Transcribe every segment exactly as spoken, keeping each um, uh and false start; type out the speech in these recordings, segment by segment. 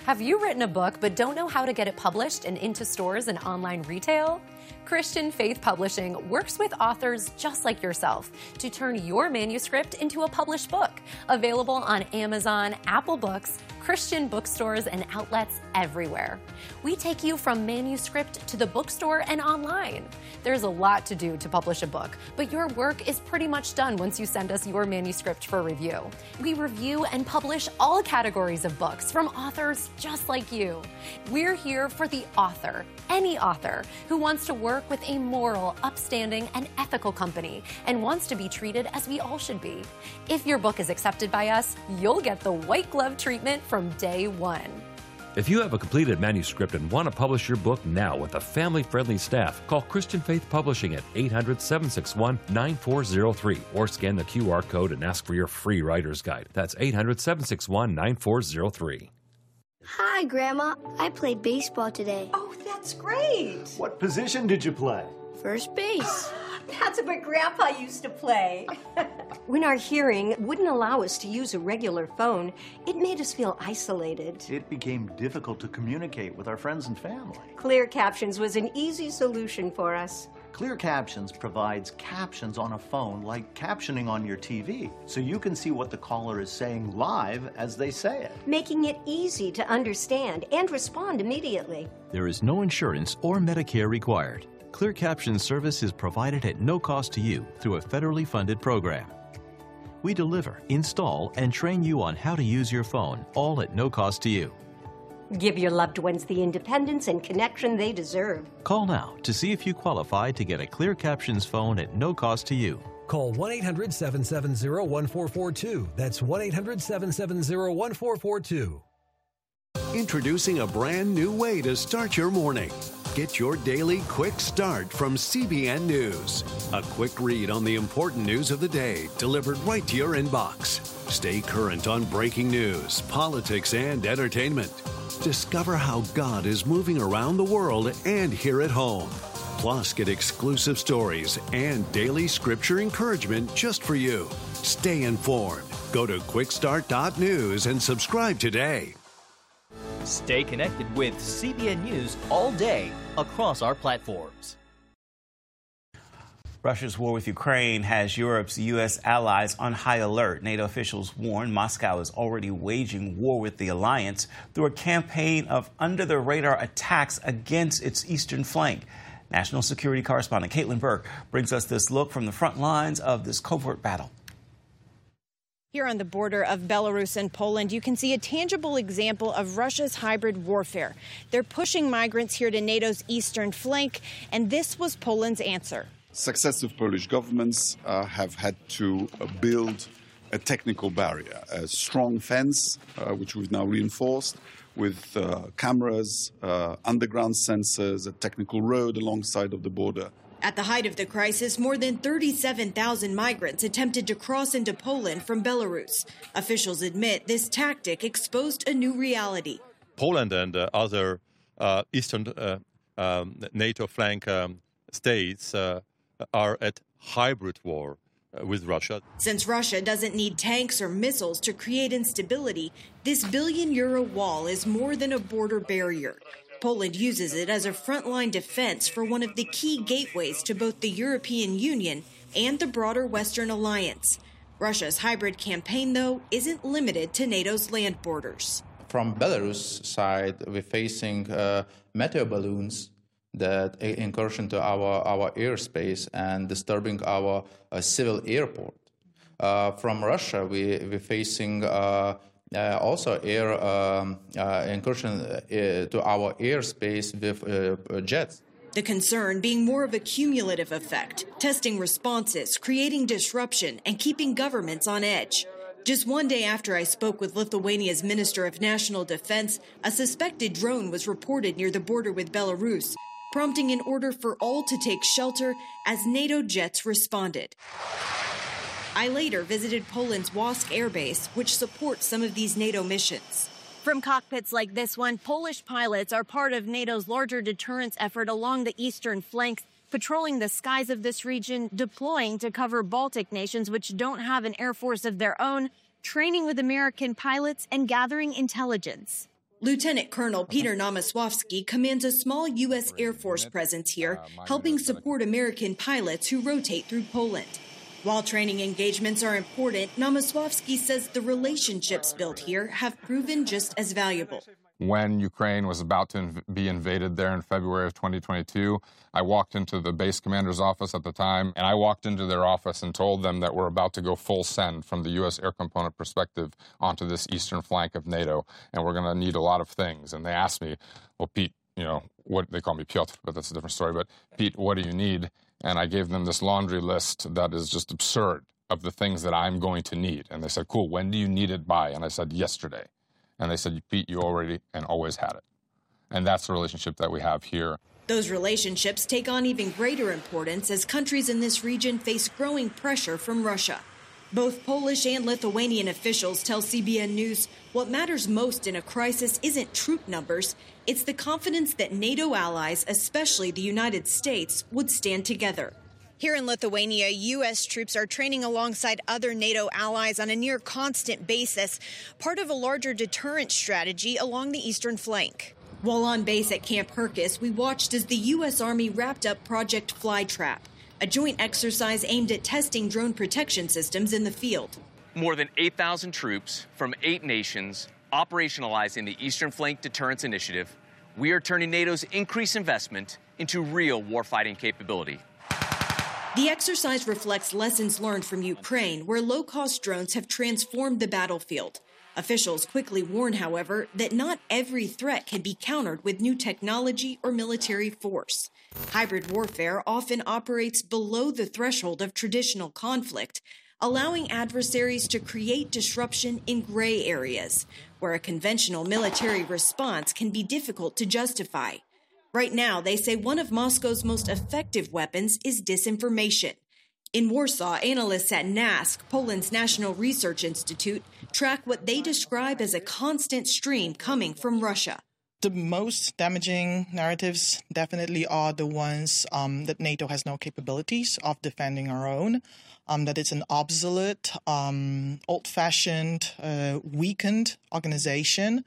Have you written a book but don't know how to get it published and into stores and online retail? Christian Faith Publishing works with authors just like yourself to turn your manuscript into a published book. Available on Amazon, Apple Books, Christian bookstores, and outlets everywhere. We take you from manuscript to the bookstore and online. There's a lot to do to publish a book, but your work is pretty much done once you send us your manuscript for review. We review and publish all categories of books from authors just like you. We're here for the author, any author, who wants to work with a moral, upstanding, and ethical company and wants to be treated as we all should be. If your book is accepted by us, you'll get the white glove treatment from day one. If you have a completed manuscript and want to publish your book now with a family-friendly staff, call Christian Faith Publishing at eight hundred, seven six one, nine four zero three or scan the Q R code and ask for your free writer's guide. That's eight hundred, seven six one, nine four zero three. Hi, Grandma. I played baseball today. Oh, that's great. What position did you play? First base. That's what Grandpa used to play. When our hearing wouldn't allow us to use a regular phone, it made us feel isolated. It became difficult to communicate with our friends and family. Clear Captions was an easy solution for us. Clear Captions provides captions on a phone like captioning on your T V, so you can see what the caller is saying live as they say it, making it easy to understand and respond immediately. There is no insurance or Medicare required. Clear Captions service is provided at no cost to you through a federally funded program. We deliver, install, and train you on how to use your phone, all at no cost to you. Give your loved ones the independence and connection they deserve. Call now to see if you qualify to get a Clear Captions phone at no cost to you. Call one eight hundred, seven seven zero, one four four two. That's one eight hundred, seven seven zero, one four four two. Introducing a brand new way to start your morning. Get your daily quick start from C B N News. A quick read on the important news of the day delivered right to your inbox. Stay current on breaking news, politics, and entertainment. Discover how God is moving around the world and here at home. Plus, get exclusive stories and daily scripture encouragement just for you. Stay informed. Go to quick start dot news and subscribe today. Stay connected with C B N News all day across our platforms. Russia's war with Ukraine has Europe's U S allies on high alert. NATO officials warn Moscow is already waging war with the alliance through a campaign of under-the-radar attacks against its eastern flank. National security correspondent Caitlin Burke brings us this look from the front lines of this covert battle. Here on the border of Belarus and Poland, you can see a tangible example of Russia's hybrid warfare. They're pushing migrants here to NATO's eastern flank, and this was Poland's answer. Successive Polish governments uh, have had to uh, build a technical barrier, a strong fence, uh, which we've now reinforced with uh, cameras, uh, underground sensors, a technical road alongside of the border. At the height of the crisis, more than thirty-seven thousand migrants attempted to cross into Poland from Belarus. Officials admit this tactic exposed a new reality. Poland and uh, other uh, eastern uh, um, NATO flank um, states uh, are at hybrid war uh, with Russia. Since Russia doesn't need tanks or missiles to create instability, this billion euro wall is more than a border barrier. Poland uses it as a frontline defense for one of the key gateways to both the European Union and the broader Western alliance. Russia's hybrid campaign, though, isn't limited to NATO's land borders. From Belarus side, we're facing uh, meteor balloons that incursion to our, our airspace and disturbing our uh, civil airport. Uh, from Russia, we, we're facing uh, Uh, also air um, uh, incursion uh, to our airspace with uh, jets. The concern being more of a cumulative effect, testing responses, creating disruption, and keeping governments on edge. Just one day after I spoke with Lithuania's Minister of National Defense, a suspected drone was reported near the border with Belarus, prompting an order for all to take shelter as NATO jets responded. I later visited Poland's Łask Air Base, which supports some of these NATO missions. From cockpits like this one, Polish pilots are part of NATO's larger deterrence effort along the eastern flanks, patrolling the skies of this region, deploying to cover Baltic nations which don't have an air force of their own, training with American pilots, and gathering intelligence. Lieutenant Colonel Peter Namasławski commands a small U S Air Force presence here, helping support American pilots who rotate through Poland. While training engagements are important, Namasławski says the relationships built here have proven just as valuable. When Ukraine was about to inv- be invaded there in February of twenty twenty-two, I walked into the base commander's office at the time, and I walked into their office and told them that we're about to go full send from the U S air component perspective onto this eastern flank of NATO, and we're going to need a lot of things. And they asked me, well, Pete, you know, what they call me Piotr, but that's a different story. But Pete, what do you need? And I gave them this laundry list that is just absurd of the things that I'm going to need. And they said, cool, when do you need it by? And I said, yesterday. And they said, Pete, you already and always had it. And that's the relationship that we have here. Those relationships take on even greater importance as countries in this region face growing pressure from Russia. Both Polish and Lithuanian officials tell C B N News what matters most in a crisis isn't troop numbers, it's the confidence that NATO allies, especially the United States, would stand together. Here in Lithuania, U S troops are training alongside other NATO allies on a near constant basis, part of a larger deterrent strategy along the eastern flank. While on base at Camp Herkus, we watched as the U S Army wrapped up Project Flytrap, a joint exercise aimed at testing drone protection systems in the field. More than eight thousand troops from eight nations operationalizing the Eastern Flank Deterrence Initiative. We are turning NATO's increased investment into real warfighting capability. The exercise reflects lessons learned from Ukraine, where low-cost drones have transformed the battlefield. Officials quickly warn, however, that not every threat can be countered with new technology or military force. Hybrid warfare often operates below the threshold of traditional conflict, allowing adversaries to create disruption in gray areas, where a conventional military response can be difficult to justify. Right now, they say one of Moscow's most effective weapons is disinformation. In Warsaw, analysts at NASK, Poland's National Research Institute, track what they describe as a constant stream coming from Russia. The most damaging narratives definitely are the ones um, that NATO has no capabilities of defending our own, um, that it's an obsolete, um, old-fashioned, uh, weakened organization.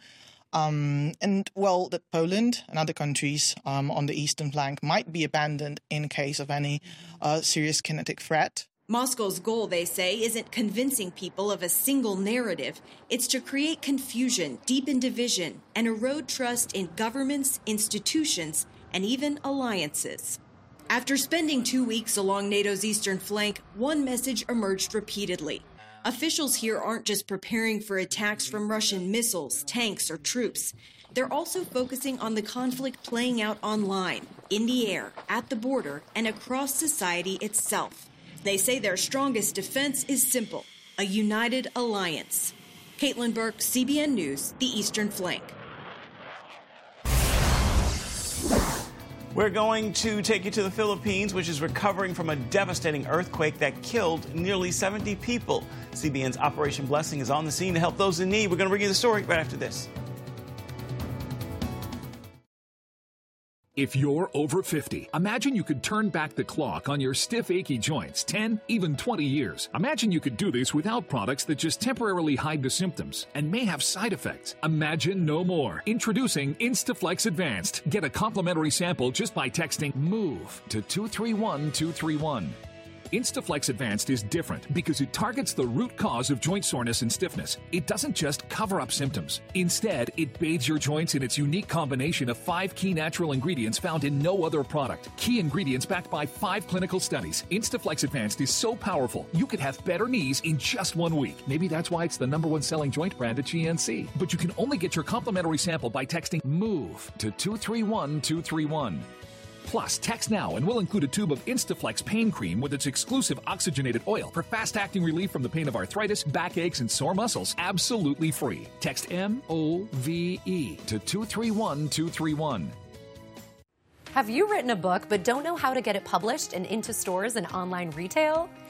Um, and, well, that Poland and other countries um, on the eastern flank might be abandoned in case of any uh, serious kinetic threat. Moscow's goal, they say, isn't convincing people of a single narrative. It's to create confusion, deepen division, and erode trust in governments, institutions, and even alliances. After spending two weeks along NATO's eastern flank, one message emerged repeatedly. Officials here aren't just preparing for attacks from Russian missiles, tanks, or troops. They're also focusing on the conflict playing out online, in the air, at the border, and across society itself. They say their strongest defense is simple, a united alliance. Caitlin Burke, C B N News, the Eastern Flank. We're going to take you to the Philippines, which is recovering from a devastating earthquake that killed nearly seventy people. C B N's Operation Blessing is on the scene to help those in need. We're going to bring you the story right after this. If you're over fifty, imagine you could turn back the clock on your stiff, achy joints ten, even twenty years. Imagine you could do this without products that just temporarily hide the symptoms and may have side effects. Imagine no more. Introducing Instaflex Advanced. Get a complimentary sample just by texting MOVE to two three one two three one. Instaflex Advanced is different because it targets the root cause of joint soreness and stiffness. It doesn't just cover up symptoms. Instead, it bathes your joints in its unique combination of five key natural ingredients found in no other product. Key ingredients backed by five clinical studies. Instaflex Advanced is so powerful, you could have better knees in just one week. Maybe that's why it's the number one selling joint brand at G N C. But you can only get your complimentary sample by texting MOVE to two three one two three one. Plus, text now and we'll include a tube of Instaflex pain cream with its exclusive oxygenated oil for fast-acting relief from the pain of arthritis, backaches, and sore muscles, absolutely free. Text M O V E to two three one two three one. Have you written a book but don't know how to get it published and into stores and online retail?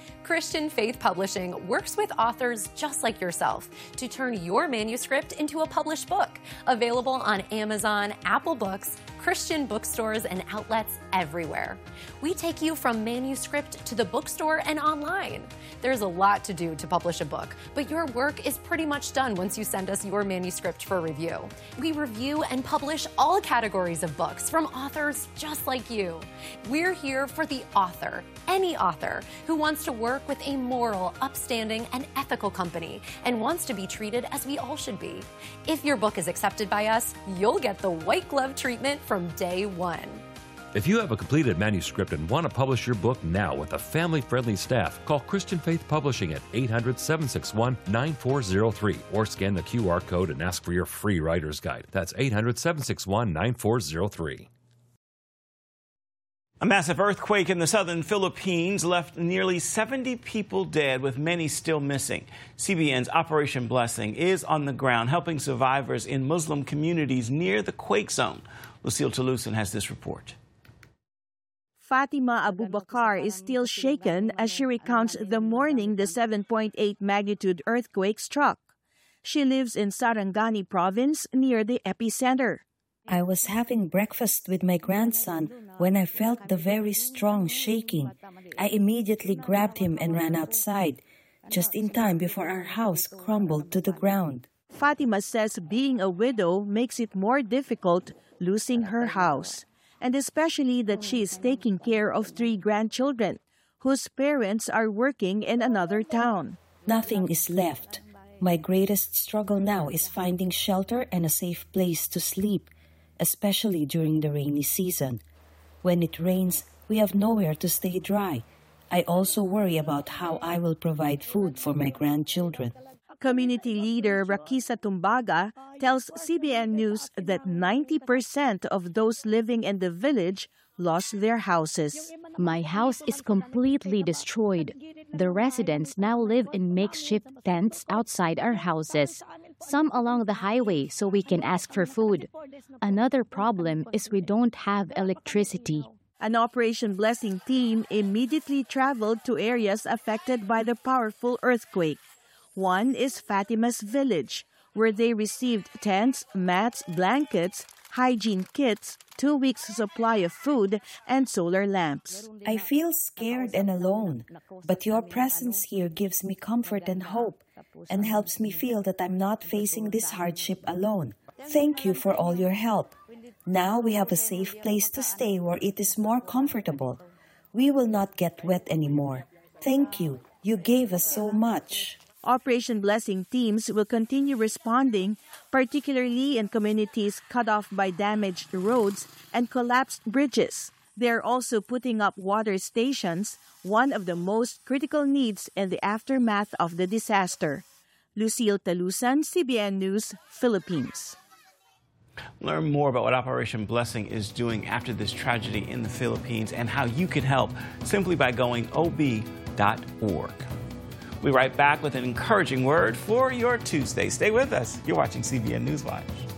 Christian Faith Publishing works with authors just like yourself to turn your manuscript into a published book, available on Amazon, Apple Books, Christian bookstores, and outlets everywhere. We take you from manuscript to the bookstore and online. There's a lot to do to publish a book, but your work is pretty much done once you send us your manuscript for review. We review and publish all categories of books from authors just like you. We're here for the author, any author, who wants to work with a moral, upstanding, and ethical company and wants to be treated as we all should be. If your book is accepted by us, you'll get the white glove treatment from day one. If you have a completed manuscript and want to publish your book now with a family-friendly staff, call Christian Faith Publishing at eight hundred, seven six one, nine four zero three or scan the Q R code and ask for your free writer's guide. That's eight hundred, seven six one, nine four zero three. A massive earthquake in the southern Philippines left nearly seventy people dead, with many still missing. C B N's Operation Blessing is on the ground, helping survivors in Muslim communities near the quake zone. Lucille Talusan has this report. Fatima Abubakar is still shaken as she recounts the morning the seven point eight magnitude earthquake struck. She lives in Sarangani province near the epicenter. I was having breakfast with my grandson when I felt the very strong shaking. I immediately grabbed him and ran outside, just in time before our house crumbled to the ground. Fatima says being a widow makes it more difficult losing her house, and especially that she is taking care of three grandchildren whose parents are working in another town. Nothing is left. My greatest struggle now is finding shelter and a safe place to sleep, especially during the rainy season. When it rains, we have nowhere to stay dry. I also worry about how I will provide food for my grandchildren. Community leader Rakisa Tumbaga tells C B N News that ninety percent of those living in the village lost their houses. My house is completely destroyed. The residents now live in makeshift tents outside our houses, some along the highway so we can ask for food. Another problem is we don't have electricity. An Operation Blessing team immediately traveled to areas affected by the powerful earthquake. One is Fatima's village, where they received tents, mats, blankets, hygiene kits, two weeks' supply of food, and solar lamps. I feel scared and alone, but your presence here gives me comfort and hope and helps me feel that I'm not facing this hardship alone. Thank you for all your help. Now we have a safe place to stay where it is more comfortable. We will not get wet anymore. Thank you. You gave us so much. Operation Blessing teams will continue responding, particularly in communities cut off by damaged roads and collapsed bridges. They are also putting up water stations, one of the most critical needs in the aftermath of the disaster. Lucille Talusan, C B N News, Philippines. Learn more about what Operation Blessing is doing after this tragedy in the Philippines and how you can help simply by going O B dot org. We'll be right back with an encouraging word for your Tuesday. Stay with us. You're watching C B N Newswatch.